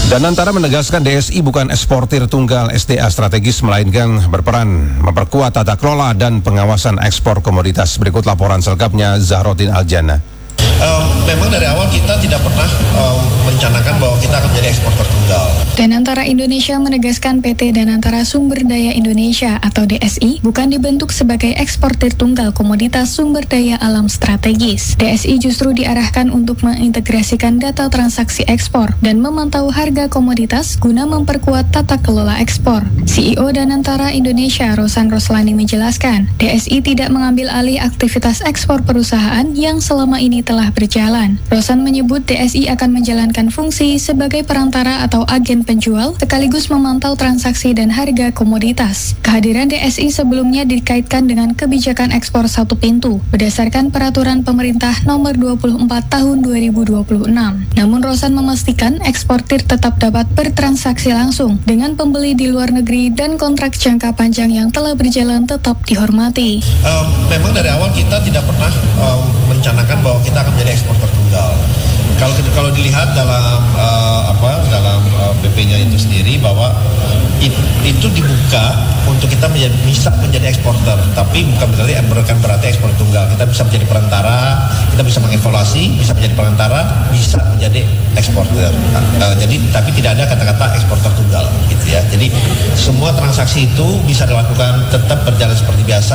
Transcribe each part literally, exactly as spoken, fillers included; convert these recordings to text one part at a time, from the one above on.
Danantara menegaskan D S I bukan eksportir tunggal S D A strategis, melainkan berperan memperkuat tata kelola dan pengawasan ekspor komoditas. Berikut laporan selengkapnya Zahrotin Aljana. Uh, memang dari awal kita tidak pernah uh, mencanangkan bahwa kita akan menjadi eksporter tunggal. Danantara Indonesia menegaskan P T Danantara Sumber Daya Indonesia atau D S I bukan dibentuk sebagai eksportir tunggal komoditas sumber daya alam strategis. D S I justru diarahkan untuk mengintegrasikan data transaksi ekspor dan memantau harga komoditas guna memperkuat tata kelola ekspor. C E O Danantara Indonesia Rosan Roslani menjelaskan, D S I tidak mengambil alih aktivitas ekspor perusahaan yang selama ini telah berjalan. Rosan menyebut D S I akan menjalankan fungsi sebagai perantara atau agen penjual sekaligus memantau transaksi dan harga komoditas. Kehadiran D S I sebelumnya dikaitkan dengan kebijakan ekspor satu pintu berdasarkan peraturan pemerintah nomor dua puluh empat tahun dua ribu dua puluh enam. Namun Rosan memastikan eksportir tetap dapat bertransaksi langsung dengan pembeli di luar negeri dan kontrak jangka panjang yang telah berjalan tetap dihormati. Uh, memang dari awal kita tidak pernah uh, mencanangkan bahwa kita akan menjadi eksporter tunggal. Kalau kalau dilihat dalam uh, apa dalam uh, P P-nya itu sendiri bahwa it, itu dibuka untuk kita menjadi, bisa menjadi eksporter, tapi bukan berarti bukan berarti ekspor tunggal. Kita bisa menjadi perantara, kita bisa mengevaluasi, bisa menjadi perantara, bisa menjadi eksporter. Uh, jadi tapi tidak ada kata-kata eksporter tunggal, gitu ya. Jadi semua transaksi itu bisa dilakukan tetap berjalan seperti biasa.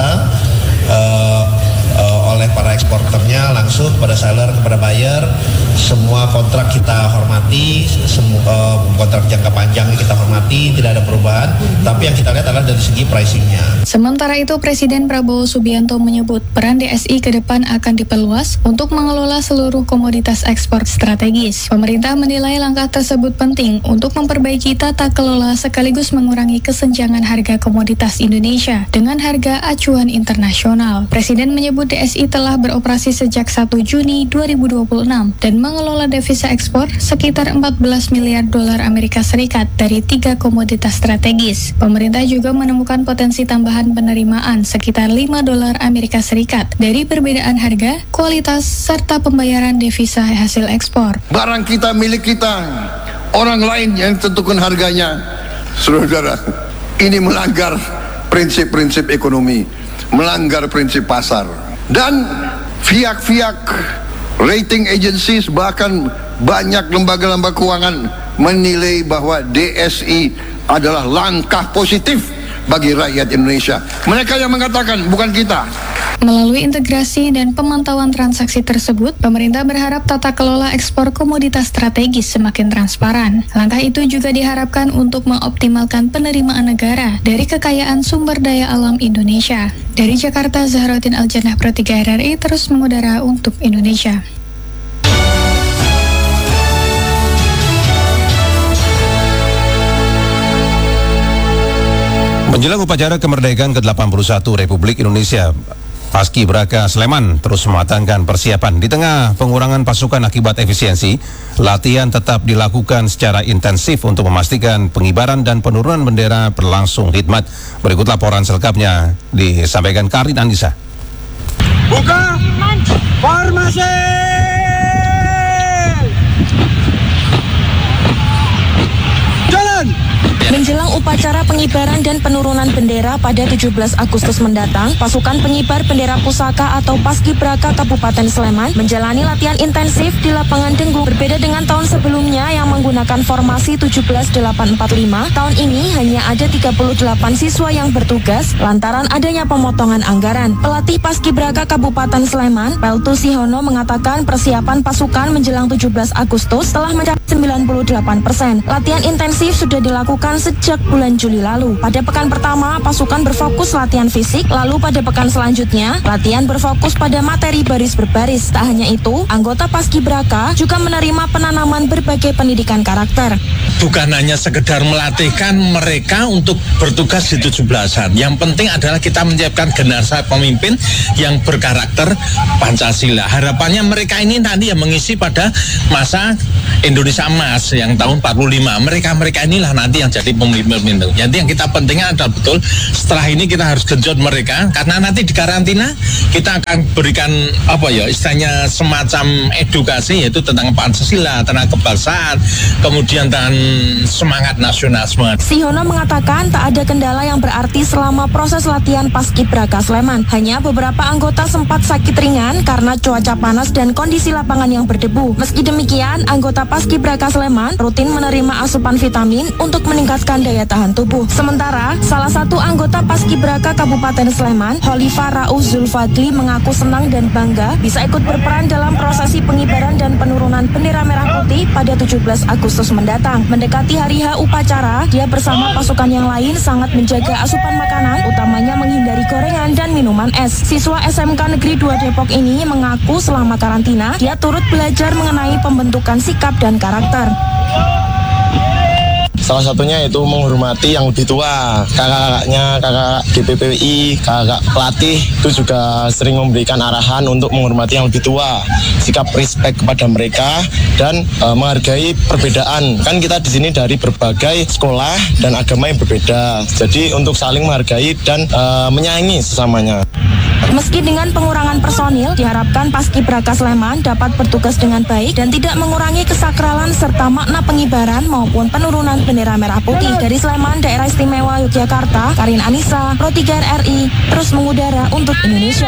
Uh, Uh, oleh para eksporternya langsung kepada seller, kepada buyer. Semua kontrak kita hormati, semua uh, kontrak jangka panjang kita hormati, tidak ada perubahan. Tapi yang kita lihat adalah dari segi pricingnya. Sementara itu Presiden Prabowo Subianto menyebut peran D S I ke depan akan diperluas untuk mengelola seluruh komoditas ekspor strategis. Pemerintah menilai langkah tersebut penting untuk memperbaiki tata kelola sekaligus mengurangi kesenjangan harga komoditas Indonesia dengan harga acuan internasional. Presiden menyebut D S I telah beroperasi sejak satu Juni dua ribu dua puluh enam dan mengelola devisa ekspor sekitar empat belas miliar dolar Amerika Serikat dari tiga komoditas strategis. Pemerintah juga menemukan potensi tambahan penerimaan sekitar lima dolar Amerika Serikat dari perbedaan harga, kualitas, serta pembayaran devisa hasil ekspor. Barang kita milik kita, orang lain yang tentukan harganya. Saudara, ini melanggar prinsip-prinsip ekonomi, melanggar prinsip pasar. Dan pihak-pihak rating agencies, bahkan banyak lembaga-lembaga keuangan menilai bahwa D S I adalah langkah positif bagi rakyat Indonesia. Mereka yang mengatakan, bukan kita. Melalui integrasi dan pemantauan transaksi tersebut, pemerintah berharap tata kelola ekspor komoditas strategis semakin transparan. Langkah itu juga diharapkan untuk mengoptimalkan penerimaan negara dari kekayaan sumber daya alam Indonesia. Dari Jakarta, Zahrotin Aljana, Pro tiga R R I, terus mengudara untuk Indonesia. Menjelang upacara kemerdekaan ke delapan puluh satu Republik Indonesia, Paskibraka Sleman terus mematangkan persiapan. Di tengah pengurangan pasukan akibat efisiensi, latihan tetap dilakukan secara intensif untuk memastikan pengibaran dan penurunan bendera berlangsung hikmat. Berikut laporan selengkapnya disampaikan Karin Anissa. Buka formasi! Jalan! Menjelang upacara pengibaran dan penurunan bendera pada tujuh belas Agustus mendatang, pasukan pengibar bendera pusaka atau Paskibraka Kabupaten Sleman menjalani latihan intensif di lapangan Denggung. Berbeda dengan tahun sebelumnya yang menggunakan formasi tujuh belas delapan empat lima, tahun ini hanya ada tiga puluh delapan siswa yang bertugas lantaran adanya pemotongan anggaran. Pelatih Paskibraka Kabupaten Sleman, Peltu Sihono, mengatakan persiapan pasukan menjelang tujuh belas Agustus telah mencapai sembilan puluh delapan persen. Latihan intensif sudah dilakukan sejak bulan Juli lalu. Pada pekan pertama, pasukan berfokus latihan fisik, lalu pada pekan selanjutnya, latihan berfokus pada materi baris berbaris. Tak hanya itu, anggota Paskibraka juga menerima penanaman berbagai pendidikan karakter. Bukan hanya sekedar melatihkan mereka untuk bertugas di tujuh belasan. Yang penting adalah kita menyiapkan generasi pemimpin yang berkarakter Pancasila. Harapannya mereka ini nanti yang mengisi pada masa Indonesia Emas yang tahun empat puluh lima. Mereka-mereka inilah nanti yang jadi pemimpin itu. Jadi yang kita pentingnya adalah betul setelah ini kita harus genjot mereka, karena nanti di karantina kita akan berikan apa ya istilahnya semacam edukasi, yaitu tentang Pancasila, tentang kebangsaan, kemudian dan semangat nasionalisme. Sihono mengatakan tak ada kendala yang berarti selama proses latihan Paskibraka Sleman. Hanya beberapa anggota sempat sakit ringan karena cuaca panas dan kondisi lapangan yang berdebu. Meski demikian, anggota Paskibraka Sleman rutin menerima asupan vitamin untuk meningkatkan daya tahan tubuh. Sementara, salah satu anggota Paskibraka Kabupaten Sleman, Holifa Rauf Zulfadli, mengaku senang dan bangga bisa ikut berperan dalam prosesi pengibaran dan penurunan bendera merah putih pada tujuh belas Agustus mendatang. Mendekati hari H upacara, dia bersama pasukan yang lain sangat menjaga asupan makanan, utamanya menghindari gorengan dan minuman es. Siswa S M K Negeri dua Depok ini mengaku selama karantina, dia turut belajar mengenai pembentukan sikap dan karakter. Salah satunya itu menghormati yang lebih tua, kakak-kakaknya, kakak D P P W I, kakak pelatih itu juga sering memberikan arahan untuk menghormati yang lebih tua, sikap respect kepada mereka dan e, menghargai perbedaan. Kan kita di sini dari berbagai sekolah dan agama yang berbeda, jadi untuk saling menghargai dan e, menyayangi sesamanya. Meski dengan pengurangan personil, diharapkan Paskibraka Sleman dapat bertugas dengan baik dan tidak mengurangi kesakralan serta makna pengibaran maupun penurunan bendera merah putih. Dari Sleman, Daerah Istimewa Yogyakarta, Karin Anissa, Pro tiga R I, terus mengudara untuk Indonesia.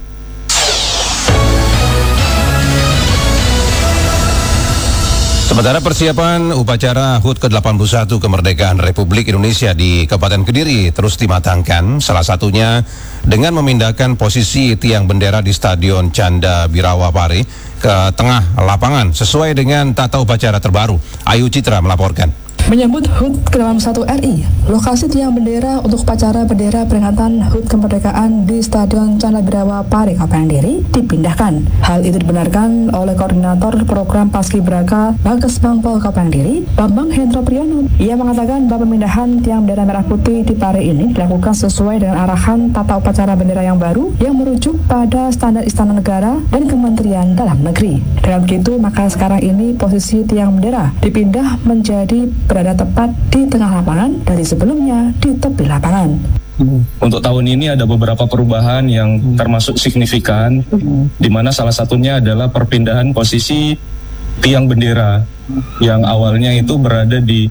Sementara persiapan upacara H U T ke delapan puluh satu kemerdekaan Republik Indonesia di Kabupaten Kediri terus dimatangkan, salah satunya dengan memindahkan posisi tiang bendera di Stadion Canda Birawa Pare ke tengah lapangan sesuai dengan tata upacara terbaru. Ayu Citra melaporkan. Menyambut H U T ke delapan puluh satu R I, lokasi tiang bendera untuk upacara bendera peringatan H U T kemerdekaan di Stadion Canda Birawa Pare, Kabupaten Kediri dipindahkan. Hal itu dibenarkan oleh Koordinator Program Paskibraka Bangkesbang Pol Kabupaten Kediri, Bambang Hendro Priyono. Ia mengatakan bahwa pemindahan tiang bendera merah putih di Pare ini dilakukan sesuai dengan arahan tata upacara bendera yang baru yang merujuk pada standar Istana Negara dan Kementerian Dalam Negeri. Dengan begitu, maka sekarang ini posisi tiang bendera dipindah menjadi berada tepat di tengah lapangan dari sebelumnya di tepi lapangan. Untuk tahun ini ada beberapa perubahan yang termasuk signifikan, di mana salah satunya adalah perpindahan posisi tiang bendera yang awalnya itu berada di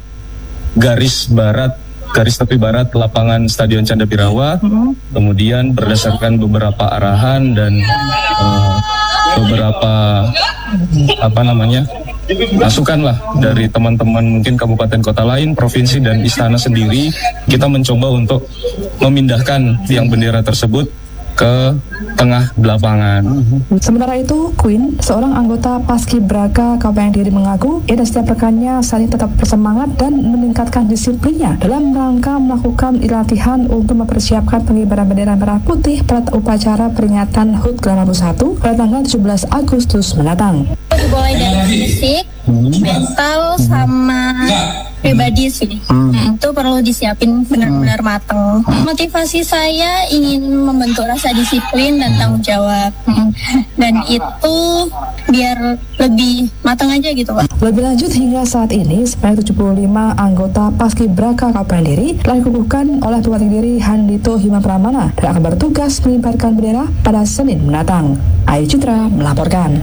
garis barat, garis tepi barat lapangan Stadion Canda Birawa, kemudian berdasarkan beberapa arahan dan uh, beberapa apa namanya masukan lah dari teman-teman mungkin kabupaten kota lain, provinsi dan istana sendiri, kita mencoba untuk memindahkan tiang bendera tersebut ke tengah lapangan. Sementara itu, Queen, seorang anggota Paskibraka Kabupaten Kediri, mengaku ia dan setiap rekannya saling tetap bersemangat dan meningkatkan disiplinnya dalam rangka melakukan latihan untuk mempersiapkan pengibaran bendera merah putih pada upacara peringatan H U T ke delapan puluh satu pada tanggal tujuh belas Agustus mendatang. Dimulai dari fisik, mental, sama pribadi sih. Hmm. Itu perlu disiapin benar-benar matang. Motivasi saya ingin membentuk rasa disiplin dan tanggung jawab. Hmm. Dan itu biar lebih matang aja gitu, Pak. Lebih lanjut, hingga saat ini sebanyak tujuh puluh lima anggota Paskibraka Kabupaten Kediri telah dikukuhkan oleh Bupati Kediri Handito Hima Pramana dan akan bertugas mengibarkan bendera pada Senin mendatang. Ayu Citra melaporkan.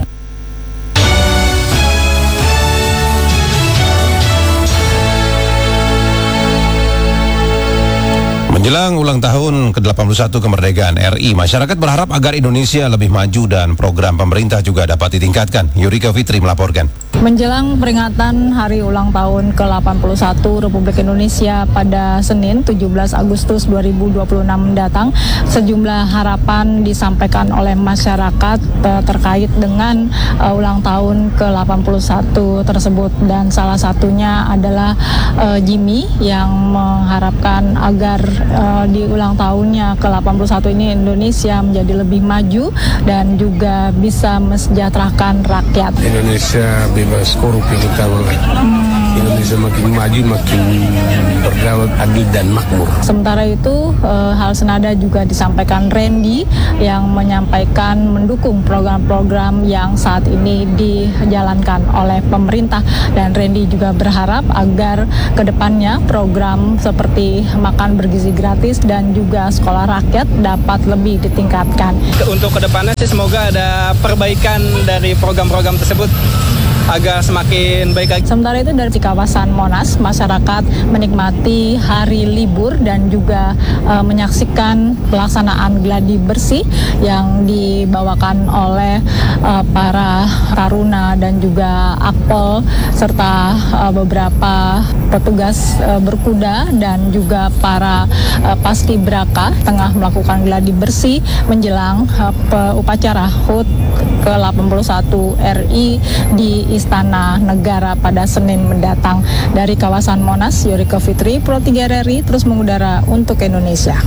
Menjelang ulang tahun ke delapan puluh satu kemerdekaan R I, masyarakat berharap agar Indonesia lebih maju dan program pemerintah juga dapat ditingkatkan. Yurika Fitri melaporkan. Menjelang peringatan Hari Ulang Tahun ke delapan puluh satu Republik Indonesia pada Senin tujuh belas Agustus dua ribu dua puluh enam mendatang, sejumlah harapan disampaikan oleh masyarakat uh, terkait dengan uh, ulang tahun ke delapan puluh satu tersebut, dan salah satunya adalah uh, Jimmy yang mengharapkan agar uh, di ulang tahunnya ke delapan puluh satu ini Indonesia menjadi lebih maju dan juga bisa mesejahterakan rakyat. Indonesia bebas korupsi, kita Indonesia makin maju, makin berdaulat, adil dan makmur. Sementara itu e, hal senada juga disampaikan Randy yang menyampaikan mendukung program-program yang saat ini dijalankan oleh pemerintah, dan Randy juga berharap agar kedepannya program seperti makan bergizi gratis dan juga sekolah rakyat dapat lebih ditingkatkan. Untuk kedepannya sih semoga ada perbaikan dari program-program tersebut. agak semakin baik lagi. Sementara itu dari kawasan Monas, masyarakat menikmati hari libur dan juga uh, menyaksikan pelaksanaan gladi bersih yang dibawakan oleh uh, para taruna dan juga Akpol serta uh, beberapa petugas uh, berkuda dan juga para uh, paskibraka tengah melakukan gladi bersih menjelang uh, upacara H U T ke delapan puluh satu R I di Istana Negara pada Senin mendatang. Dari kawasan Monas, Yorika Fitri, Pro tiga R R I terus mengudara untuk Indonesia.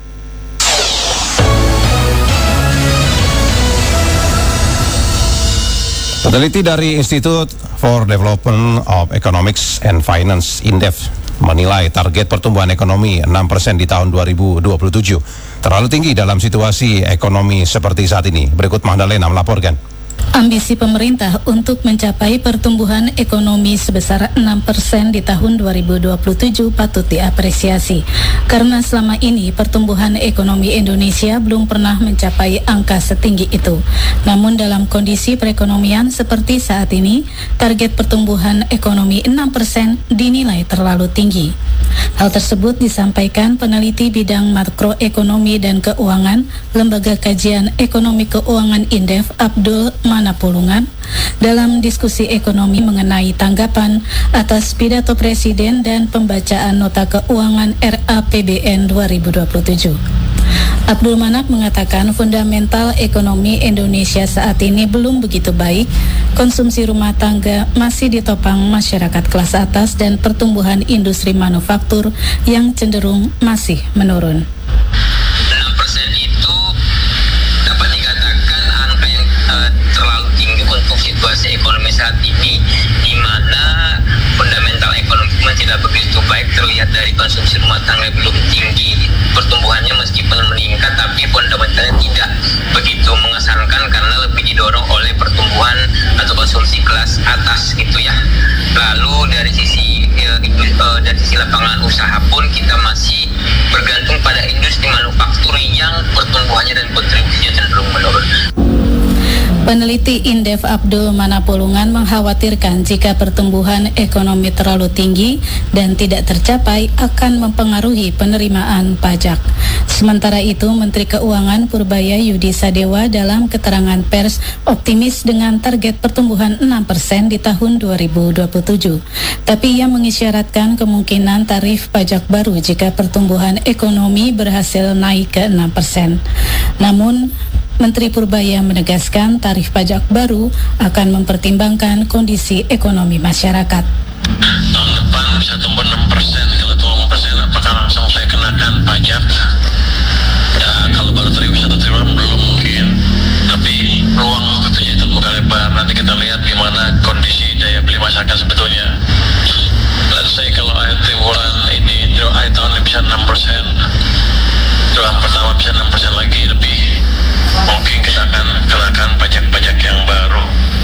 Peneliti dari Institute for Development of Economics and Finance (Indef) menilai target pertumbuhan ekonomi enam persen di tahun dua ribu dua puluh tujuh terlalu tinggi dalam situasi ekonomi seperti saat ini. Berikut Magdalena melaporkan. Ambisi pemerintah untuk mencapai pertumbuhan ekonomi sebesar enam persen di tahun dua ribu dua puluh tujuh patut diapresiasi. Karena selama ini pertumbuhan ekonomi Indonesia belum pernah mencapai angka setinggi itu. Namun dalam kondisi perekonomian seperti saat ini, target pertumbuhan ekonomi enam persen dinilai terlalu tinggi. Hal tersebut disampaikan peneliti bidang makroekonomi dan keuangan Lembaga Kajian Ekonomi Keuangan Indef Abdul Manapulungan dalam diskusi ekonomi mengenai tanggapan atas pidato Presiden dan pembacaan nota keuangan R A P B N dua ribu dua puluh tujuh. Abdul Manak mengatakan fundamental ekonomi Indonesia saat ini belum begitu baik, konsumsi rumah tangga masih ditopang masyarakat kelas atas dan pertumbuhan industri manufaktur yang cenderung masih menurun. enam persen itu dapat dikatakan angka yang uh, terlalu tinggi untuk situasi ekonomi saat ini, di mana fundamental ekonomi tidak begitu baik, terlihat dari konsumsi rumah tangga belum tinggi, pertumbuhannya meskipun meningkat tapi fundamentalnya tidak begitu mengesankan karena lebih didorong oleh pertumbuhan atau konsumsi kelas atas gitu ya. Lalu dari sisi uh, uh, dari sisi lapangan usaha pun kita masih bergantung pada industri manufaktur yang pertumbuhannya dan kontribusinya cenderung menurun. Peneliti Indef Abdul Manapulungan mengkhawatirkan jika pertumbuhan ekonomi terlalu tinggi dan tidak tercapai akan mempengaruhi penerimaan pajak. Sementara itu, Menteri Keuangan Purbaya Yudi Sadewa dalam keterangan pers optimis dengan target pertumbuhan enam persen di tahun dua ribu dua puluh tujuh. Tapi ia mengisyaratkan kemungkinan tarif pajak baru jika pertumbuhan ekonomi berhasil naik ke enam persen. Namun, Menteri Purbaya menegaskan tarif pajak baru akan mempertimbangkan kondisi ekonomi masyarakat. Tahun depan bisa tumbuh enam persen, kalau tumbuh enam persen apakah langsung saya kenakan pajak? Ya, kalau baru teriwisata triwulan belum mungkin, tapi peluang tentunya terbuka lebar. Nanti kita lihat gimana kondisi daya beli masyarakat sebetulnya. Let's say kalau akhir triwulan ini, akhir tahun ini bisa enam persen, triwulan pertama bisa enam persen lagi lebih. Mungkin kita akan kenakan pajak-pajak yang baru.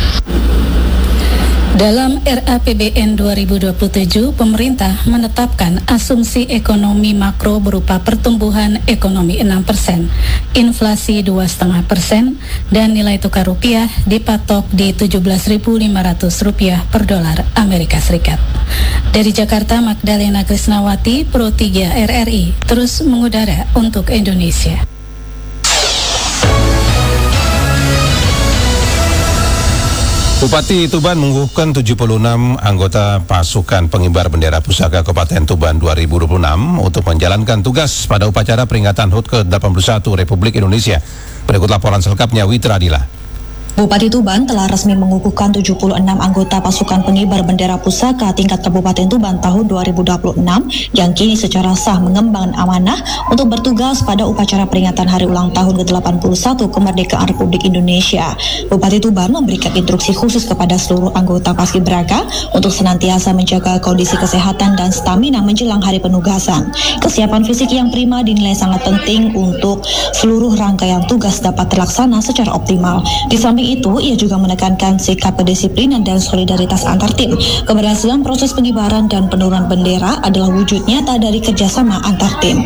Dalam R A P B N dua ribu dua puluh tujuh, pemerintah menetapkan asumsi ekonomi makro berupa pertumbuhan ekonomi enam persen, inflasi dua koma lima persen, dan nilai tukar rupiah dipatok di tujuh belas ribu lima ratus rupiah per dolar Amerika Serikat. Dari Jakarta, Magdalena Krisnawati, Pro tiga R R I, terus mengudara untuk Indonesia. Bupati Tuban mengukuhkan tujuh puluh enam anggota pasukan pengibar bendera pusaka Kabupaten Tuban dua ribu dua puluh enam untuk menjalankan tugas pada upacara peringatan H U T ke delapan puluh satu Republik Indonesia. Berikut laporan selengkapnya Witra Adila. Bupati Tuban telah resmi mengukuhkan tujuh puluh enam anggota pasukan pengibar bendera pusaka tingkat Kabupaten Tuban tahun dua ribu dua puluh enam yang kini secara sah mengemban amanah untuk bertugas pada upacara peringatan hari ulang tahun ke delapan puluh satu kemerdekaan Republik Indonesia. Bupati Tuban memberikan instruksi khusus kepada seluruh anggota Paskibraka untuk senantiasa menjaga kondisi kesehatan dan stamina menjelang hari penugasan. Kesiapan fisik yang prima dinilai sangat penting untuk seluruh rangkaian tugas dapat terlaksana secara optimal. Di samping itu, ia juga menekankan sikap kedisiplinan dan solidaritas antar tim. Keberhasilan proses pengibaran dan penurunan bendera adalah wujud nyata dari kerjasama antar tim.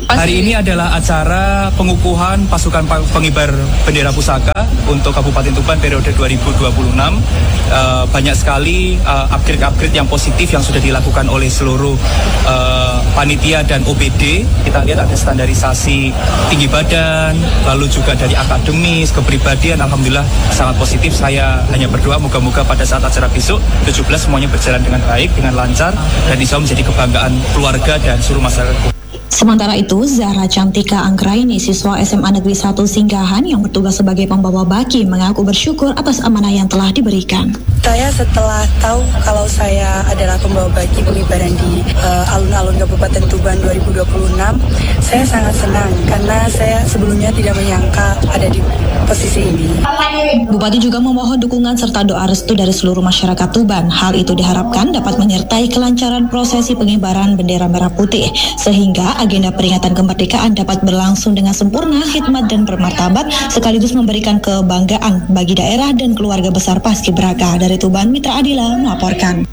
Hari ini adalah acara pengukuhan pasukan pengibar bendera pusaka untuk Kabupaten Tuban periode dua ribu dua puluh enam. Uh, banyak sekali uh, upgrade-upgrade yang positif yang sudah dilakukan oleh seluruh uh, panitia dan O B D. Kita lihat ada standarisasi tinggi badan, lalu juga dari akademis, kepribadian, alhamdulillah sangat positif. Saya hanya berdoa moga-moga pada saat acara besok tujuh belas semuanya berjalan dengan baik, dengan lancar, dan insya Allah menjadi kebanggaan keluarga dan seluruh masyarakat. Sementara itu, Zahra Cantika Anggraini, siswa S M A Negeri satu Singgahan yang bertugas sebagai pembawa baki, mengaku bersyukur atas amanah yang telah diberikan. Saya setelah tahu kalau saya adalah pembawa baki pengibaran di uh, alun-alun Kabupaten Tuban dua ribu dua puluh enam, saya sangat senang karena saya sebelumnya tidak menyangka ada di posisi ini. Bupati juga memohon dukungan serta doa restu dari seluruh masyarakat Tuban. Hal itu diharapkan dapat menyertai kelancaran prosesi pengibaran bendera merah putih, sehingga agenda peringatan kemerdekaan dapat berlangsung dengan sempurna, khidmat dan bermartabat, sekaligus memberikan kebanggaan bagi daerah dan keluarga besar Paskibraka. Dari Tuban, Mitra Adila melaporkan.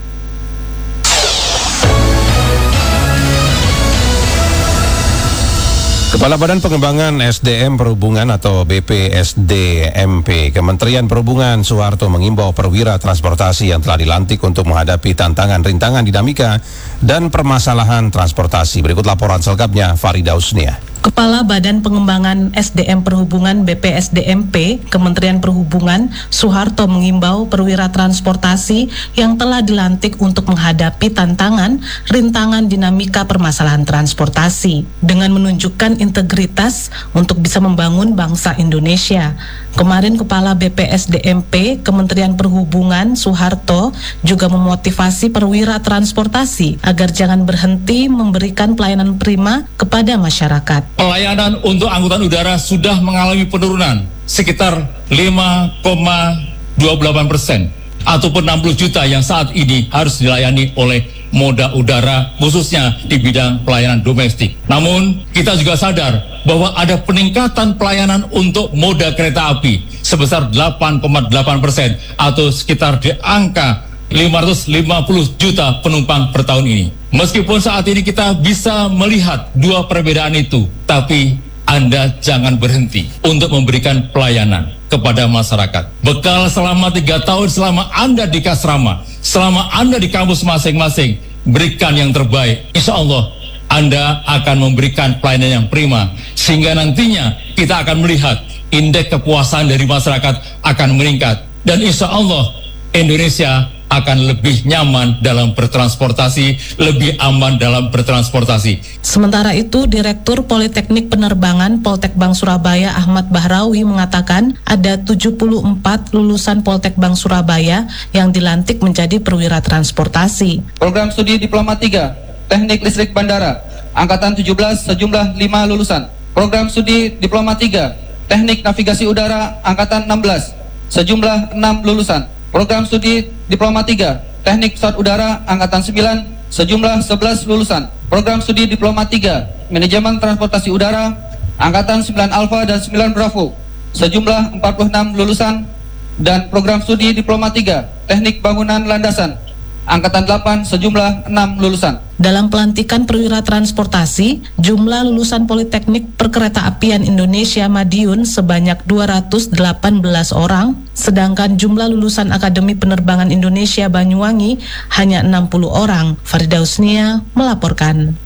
Kepala Badan Pengembangan S D M Perhubungan atau B P S D M P Kementerian Perhubungan Soeharto mengimbau perwira transportasi yang telah dilantik untuk menghadapi tantangan, rintangan, dinamika, dan permasalahan transportasi. Berikut laporan selengkapnya Farida Usnia. Kepala Badan Pengembangan S D M Perhubungan B P S D M P Kementerian Perhubungan Soeharto mengimbau perwira transportasi yang telah dilantik untuk menghadapi tantangan, rintangan, dinamika, permasalahan transportasi dengan menunjukkan integritas untuk bisa membangun bangsa Indonesia. Kemarin Kepala B P S D M P Kementerian Perhubungan Soeharto juga memotivasi perwira transportasi agar jangan berhenti memberikan pelayanan prima kepada masyarakat. Pelayanan untuk angkutan udara sudah mengalami penurunan sekitar lima koma dua delapan persen ataupun enam puluh juta yang saat ini harus dilayani oleh moda udara khususnya di bidang pelayanan domestik. Namun kita juga sadar bahwa ada peningkatan pelayanan untuk moda kereta api sebesar delapan koma delapan persen atau sekitar di angka lima ratus lima puluh juta penumpang per tahun ini. Meskipun saat ini kita bisa melihat dua perbedaan itu, tapi Anda jangan berhenti untuk memberikan pelayanan kepada masyarakat. Bekal selama tiga tahun selama Anda di Kasrama, selama Anda di kampus masing-masing, berikan yang terbaik. Insya Allah Anda akan memberikan pelayanan yang prima, sehingga nantinya kita akan melihat indeks kepuasan dari masyarakat akan meningkat. Dan insya Allah Indonesia akan lebih nyaman dalam bertransportasi, lebih aman dalam bertransportasi. Sementara itu, Direktur Politeknik Penerbangan Poltekbang Surabaya Ahmad Bahrawi mengatakan ada tujuh puluh empat lulusan Poltekbang Surabaya yang dilantik menjadi perwira transportasi. Program Studi Diploma tiga, Teknik Listrik Bandara, Angkatan tujuh belas sejumlah lima lulusan. Program Studi Diploma tiga, Teknik Navigasi Udara, Angkatan enam belas, sejumlah enam lulusan. Program Studi Diploma tiga, Teknik Pesawat Udara, Angkatan sembilan, sejumlah sebelas lulusan. Program Studi Diploma tiga, Manajemen Transportasi Udara, Angkatan sembilan Alfa dan sembilan Bravo, sejumlah empat puluh enam lulusan. Dan Program Studi Diploma tiga, Teknik Bangunan Landasan, Angkatan delapan, sejumlah enam lulusan. Dalam pelantikan perwira transportasi, jumlah lulusan Politeknik Perkeretaapian Indonesia Madiun sebanyak dua ratus delapan belas orang, sedangkan jumlah lulusan Akademi Penerbangan Indonesia Banyuwangi hanya enam puluh orang. Farida Usnia melaporkan.